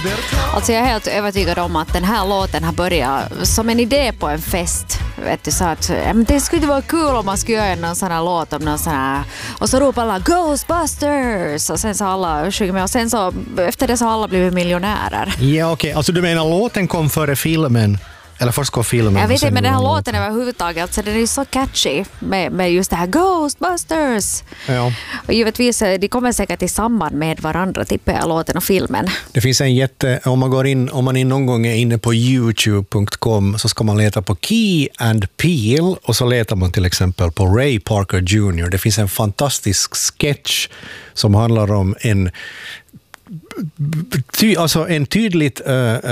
Alltså jag är helt övertygad om att den här låten har börjat som en idé på en fest. Vet du, så att det skulle inte vara kul om man skulle göra någon sån här låt om någon sån här, och så ropar alla Ghostbusters och sen så alla sjunger med och sen så efter det så har alla blivit miljonärer. Ja, okej. Alltså du menar låten kom före filmen? Eller först går filmen? Jag vet inte, men den här låten överhuvudtaget, alltså den är så catchy med just det här Ghostbusters. Ja. Och givetvis, de kommer säkert i samband med varandra, tippar jag, låten och filmen. Det finns en om man någon gång är inne på youtube.com så ska man leta på Key and Peele och så letar man till exempel på Ray Parker Jr. Det finns en fantastisk sketch som handlar om en tydligt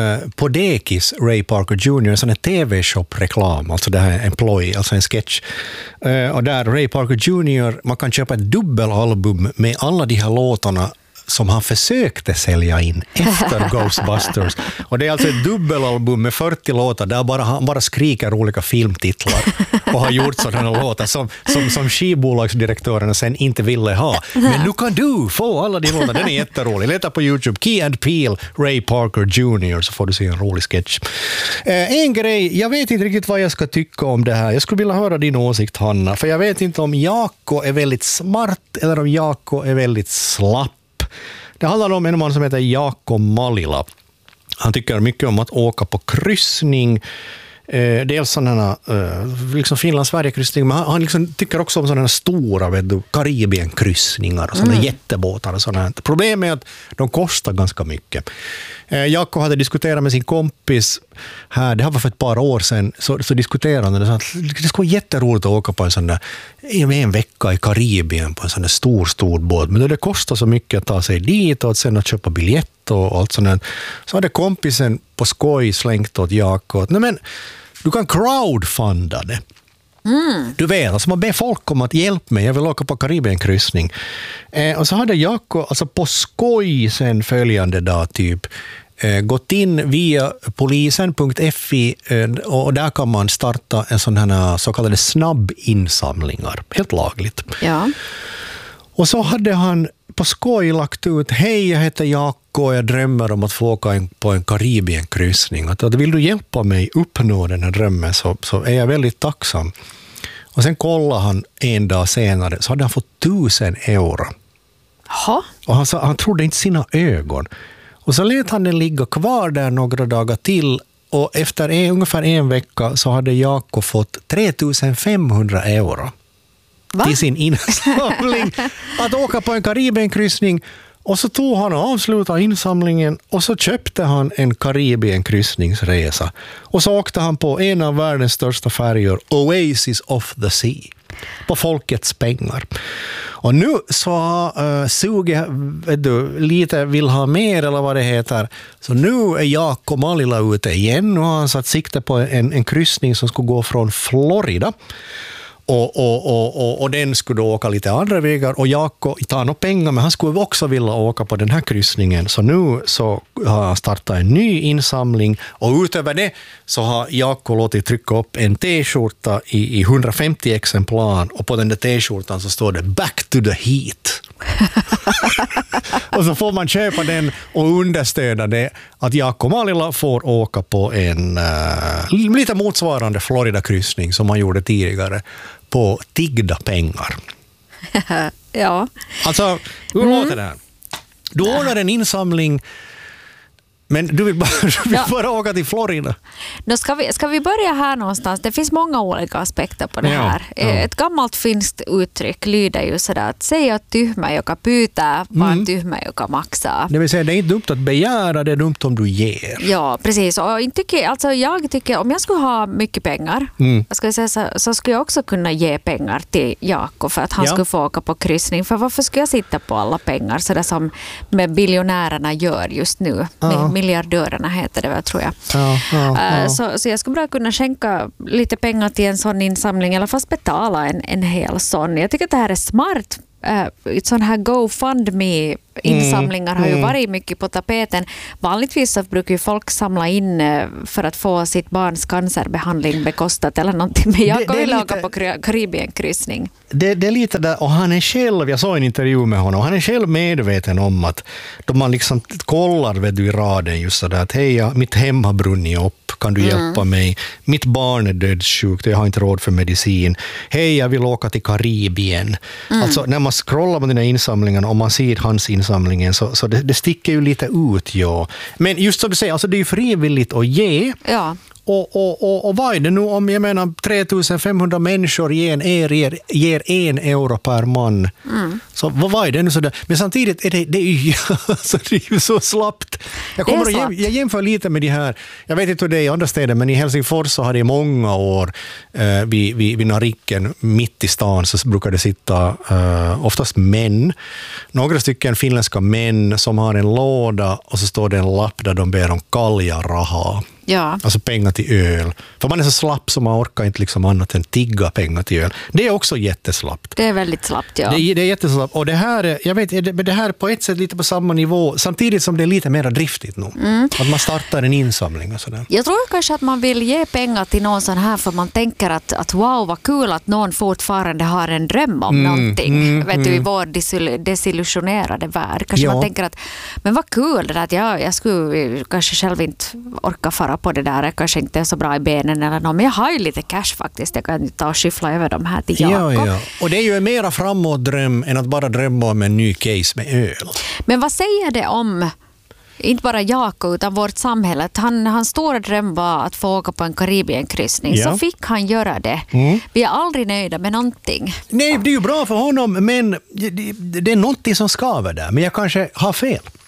podekis Ray Parker Jr. sån en TV-shop-reklam, alltså det här är employee, alltså en sketch. Och där Ray Parker Jr. man kan köpa ett dubbelalbum med alla de här låtarna som han försökte sälja in efter Ghostbusters. Och det är alltså ett dubbelalbum med 40 låtar där han bara skriker olika filmtitlar och har gjort sådana låtar som skivbolagsdirektörerna sen inte ville ha. Men nu kan du få alla de låtarna. Den är jätterolig. Leta på YouTube, Key and Peele, Ray Parker Jr. så får du se en rolig sketch. En grej, jag vet inte riktigt vad jag ska tycka om det här. Jag skulle vilja höra din åsikt, Hanna. För jag vet inte om Jaakko är väldigt smart eller om Jaakko är väldigt slapp. Det handlar om en man som heter Jaakko Malila. Han tycker mycket om att åka på kryssning. Dels sådana liksom Finland-Sverige-kryssning, men han liksom tycker också om sådana stora Karibien-kryssningar och sådana jättebåtar och sådant. Problemet är att de kostar ganska mycket. Jaakko hade diskuterat med sin kompis här, det här var för ett par år sedan, så diskuterade han att det skulle vara jätteroligt att åka på en sån där en vecka i Karibien på en sån där stor båt, men det kostar så mycket att ta sig dit och sen att köpa biljett och allt sånt. Så hade kompisen på skoj slängt åt Jaakko att nej men du kan crowdfunda det. Du vet, alltså man ber folk om att hjälpa mig, jag vill åka på Karibienkryssning. Och så hade Jaakko alltså på skoj sen följande dag typ gått in via polisen.fi och där kan man starta en sån här så kallade snabbinsamlingar, helt lagligt. Ja. Och så hade han på skoj lagt ut, hej jag heter Jaakko och jag drömmer om att få åka på en Karibienkryssning. Att vill du hjälpa mig uppnå den här drömmen så är jag väldigt tacksam. Och sen kollade han en dag senare så hade han fått 1000 euro. Jaha. Och han trodde inte sina ögon. Och så lät han den ligga kvar där några dagar till och efter ungefär en vecka så hade Jaakko fått 3500 euro. Va? Till sin insamling att åka på en Karibienkryssning. Och så tog han och avslutade insamlingen och så köpte han en Karibienkryssningsresa. Och så åkte han på en av världens största färjor, Oasis of the Sea, på folkets pengar. Och nu så suger lite vill ha mer eller vad det heter. Så nu är Jaakko Malila ute igen och han satt sikte på en kryssning som skulle gå från Florida. Och den skulle åka lite andra vägar och Jaakko tar nog pengar men han skulle också vilja åka på den här kryssningen så nu så har han startat en ny insamling och utöver det så har Jaakko låtit trycka upp en t-skjorta i 150 exemplar och på den där t-skjortan så står det Back to the Heat. Och så får man köpa den och understöda det att Jaakko Malila får åka på en lite motsvarande Florida-kryssning som man gjorde tidigare på tiggda pengar. Ja. Alltså, hur låter det här? Du ordnar en insamling men du vill bara åka till Florida. Då ska vi börja här någonstans. Det finns många olika aspekter på det här. Ja. Ett gammalt finskt uttryck lyder ju sådär att säga tyhmä, joka pyytää, vaan tyhmä, joka maksaa. Det vill säga, det är inte dumt att begära, det är dumt om du ger. Ja, precis. Och jag tycker, om jag skulle ha mycket pengar, så skulle jag också kunna ge pengar till Jaakko för att han skulle få åka på kryssning. För varför skulle jag sitta på alla pengar sådär som med biljonärerna gör just nu? Miljardörerna heter det väl, tror jag. Så jag skulle bara kunna skänka lite pengar till en sån insamling eller fast betala en hel sån. Jag tycker att det här är smart sån här GoFundMe-insamlingar har ju varit mycket på tapeten. Vanligtvis så brukar ju folk samla in för att få sitt barns cancerbehandling bekostat eller någonting. Men jag vill åka på Karibienkryssning. Det är lite där, och han är själv, jag såg en intervju med honom, han är själv medveten om att då man liksom kollar i raden just sådär att hej, mitt hem har brunnit upp, kan du hjälpa mig? Mitt barn är dödssjukt, jag har inte råd för medicin. Hej, jag vill åka till Karibien. Alltså när man scrollar på den här insamlingen och man ser hans insamlingen så det sticker ju lite ut, ja. Men just som du säger, alltså det är ju frivilligt att ge. Ja. Och vad är det nu om, jag menar, 3500 människor ger 1 euro per man. Så vad är det nu sådär? Men samtidigt är det är ju så slappt. Jag jämför lite med de här, jag vet inte hur det är i andra städer, men i Helsingfors så har det i många år vid Nariken mitt i stan så brukar det sitta oftast män, några stycken finländska män som har en låda och så står det en lapp där de ber om kalja raha. Ja. Alltså pengar till öl. För man är så slapp så man orkar inte liksom annat än tigga pengar till öl. Det är också jätteslappt. Det är väldigt slappt, ja. Det är jätteslappt. Och det här, jag vet, det här är på ett sätt lite på samma nivå, samtidigt som det är lite mer driftigt nu. Att man startar en insamling och sådär. Jag tror kanske att man vill ge pengar till någon sån här för man tänker att wow, vad kul att någon fortfarande har en dröm om någonting. Vet du, i vår desillusionerade värld. Kanske man tänker att, men vad kul det där, att jag skulle kanske själv inte orka fara på det där, kanske inte är så bra i benen eller något, men jag har ju lite cash faktiskt, jag kan ta och skyffla över de här till Jakob. Ja. Och det är ju en mera framåtdröm än att bara drömma om en ny case med öl. Men vad säger det om inte bara Jakob utan vårt samhälle? Hans stora dröm var att få åka på en Karibienkryssning. Så fick han göra det. Vi är aldrig nöjda med någonting. Nej, det är ju bra för honom, men det är någonting som skaver där. Men jag kanske har fel.